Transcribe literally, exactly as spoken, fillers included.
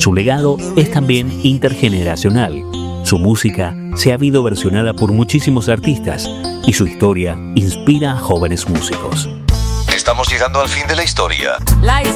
Su legado es también intergeneracional. Su música se ha habido versionada por muchísimos artistas y su historia inspira a jóvenes músicos. Estamos llegando al fin de la historia. La historia